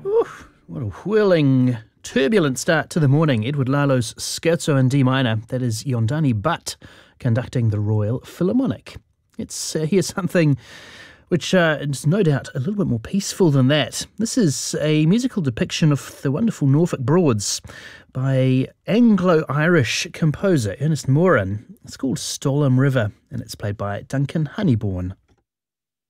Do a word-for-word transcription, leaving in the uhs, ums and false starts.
Oof, what a whirling, turbulent start to the morning. Edward Lalo's Scherzo in D minor. That is Yondani Butt conducting the Royal Philharmonic. Let's uh, hear something which uh, is no doubt a little bit more peaceful than that. This is a musical depiction of the wonderful Norfolk Broads by Anglo-Irish composer Ernest Moran. It's called Stalham River, and it's played by Duncan Honeybourne.